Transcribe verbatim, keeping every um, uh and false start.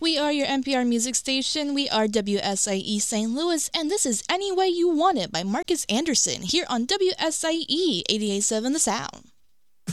We are your N P R music station. We are W S I E Saint Louis, and this is Any Way You Want It by Marcus Anderson here on W S I E eighty-eight point seven The Sound.